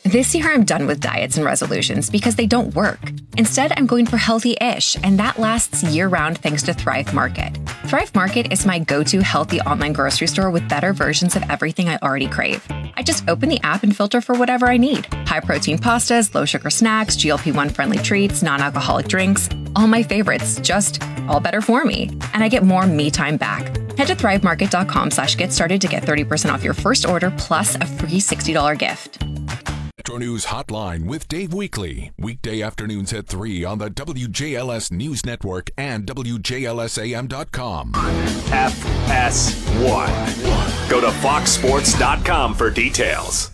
This year, I'm done with diets and resolutions because they don't work. Instead, I'm going for healthy-ish, and that lasts year-round thanks to Thrive Market. Thrive Market is my go-to healthy online grocery store with better versions of everything I already crave. I just open the app and filter for whatever I need. High-protein pastas, low-sugar snacks, GLP-1 friendly treats, non-alcoholic drinks, all my favorites, just all better for me. And I get more me time back. Head to thrivemarket.com/get started to get 30% off your first order plus a free $60 gift. Metro News Hotline with Dave Weekly. Weekday afternoons at 3 on the WJLS News Network and WJLSAM.com. FS1. Go to foxsports.com for details.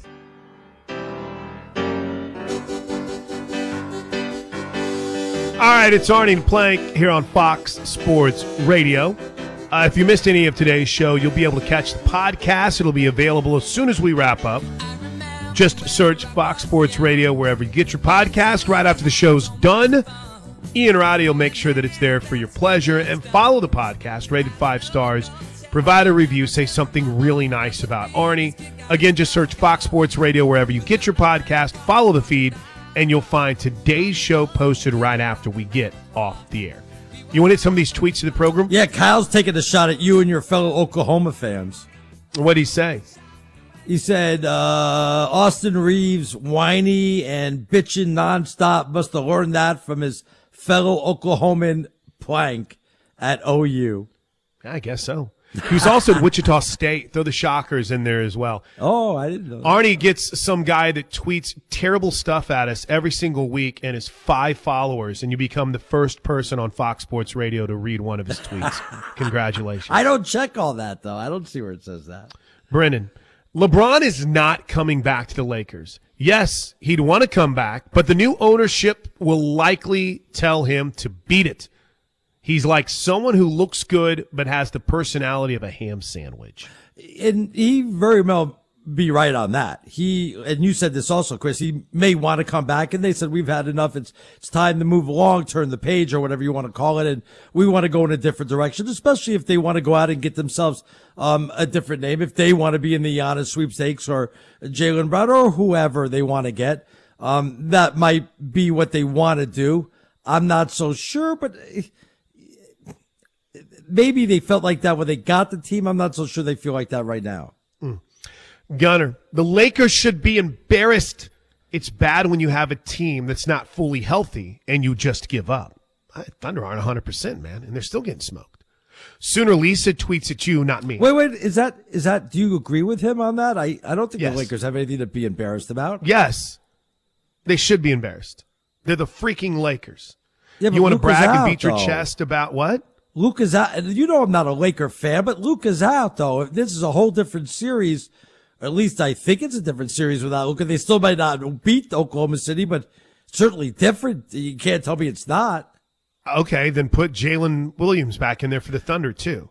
All right, it's Arnie and Plank here on Fox Sports Radio. If you missed any of today's show, you'll be able to catch the podcast. It'll be available as soon as we wrap up. Just search Fox Sports Radio wherever you get your podcast. Right after the show's done, Ian Roddy will make sure that it's there for your pleasure. And follow the podcast, rated 5 stars. Provide a review. Say something really nice about Arnie. Again, just search Fox Sports Radio wherever you get your podcast. Follow the feed, and you'll find today's show posted right after we get off the air. You want to hit some of these tweets to the program? Yeah, Kyle's taking a shot at you and your fellow Oklahoma fans. What'd he say? He said, Austin Reeves, whiny and bitching nonstop, must have learned that from his fellow Oklahoman Plank at OU. I guess so. He was also at Wichita State. Throw the Shockers in there as well. Oh, I didn't know that. Arnie gets some guy that tweets terrible stuff at us every single week and has 5 followers, and you become the first person on Fox Sports Radio to read one of his tweets. Congratulations. I don't check all that, though. I don't see where it says that. Brennan, LeBron is not coming back to the Lakers. Yes, he'd want to come back, but the new ownership will likely tell him to beat it. He's like someone who looks good but has the personality of a ham sandwich. And he very well be right on that. And you said this also, Chris, he may want to come back, and they said, we've had enough. It's time to move along, turn the page, or whatever you want to call it, and we want to go in a different direction, especially if they want to go out and get themselves a different name, if they want to be in the Giannis sweepstakes or Jaylen Brown or whoever they want to get. That might be what they want to do. I'm not so sure, but maybe they felt like that when they got the team. I'm not so sure they feel like that right now. Gunner, the Lakers should be embarrassed. It's bad when you have a team that's not fully healthy and you just give up. Thunder aren't 100%, man, and they're still getting smoked. Sooner Lisa tweets at you, not me. Wait, is that, do you agree with him on that? I don't think Yes. the Lakers have anything to be embarrassed about. Yes, they should be embarrassed. They're the freaking Lakers. Yeah, but You want to Luka's brag and out, beat your though. chest about what? Luka's out. You know I'm not a Laker fan, but Luka's out, though. If this is a whole different series, or at least I think it's a different series without Luka. They still might not beat Oklahoma City, but certainly different. You can't tell me it's not. Okay, then put Jalen Williams back in there for the Thunder, too.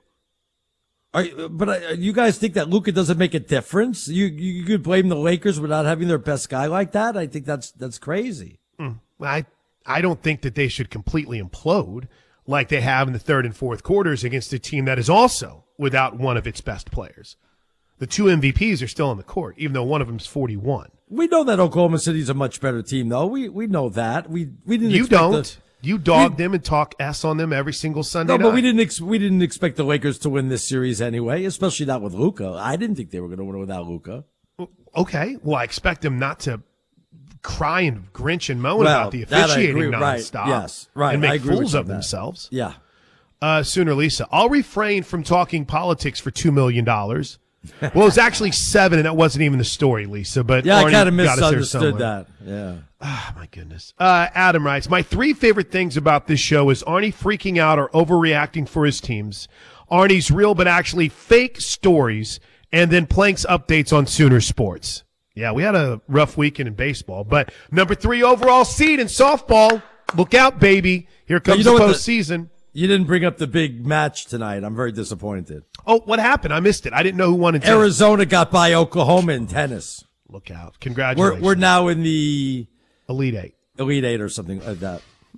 But you guys think that Luka doesn't make a difference? You could blame the Lakers for not having their best guy like that? I think that's crazy. I don't think that they should completely implode like they have in the third and fourth quarters against a team that is also without one of its best players. The 2 MVPs are still on the court, even though one of them is 41. We know that Oklahoma City's a much better team, though. We know that. We didn't. You expect don't. You dog them and talk S on them every single Sunday night. but we didn't expect the Lakers to win this series anyway, especially not with Luka. I didn't think they were going to win without Luka. Okay, well, I expect them not to cry and grinch and moan about the that I officiating agree. Right. nonstop. Yes, right. And I make agree with fools you of on that. themselves. Yeah. Sooner Lisa, I'll refrain from talking politics for $2 million. Well, it's actually 7, and that wasn't even the story, Lisa. But Yeah, I Arnie kind of got us there misunderstood somewhere. that. Yeah. Oh, my goodness. Adam writes, my 3 favorite things about this show is Arnie freaking out or overreacting for his teams, Arnie's real but actually fake stories, and then Plank's updates on Sooner sports. Yeah, we had a rough weekend in baseball, but number 3 overall seed in softball. Look out, baby. Here comes the postseason. You didn't bring up the big match tonight. I'm very disappointed. Oh, what happened? I missed it. I didn't know who won in tennis. Arizona got by Oklahoma in tennis. Look out. Congratulations. We're now in the Elite Eight. Elite Eight or something like that.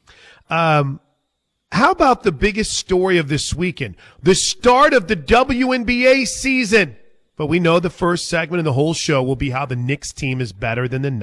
How about the biggest story of this weekend? The start of the WNBA season. But we know the first segment of the whole show will be how the Knicks team is better than the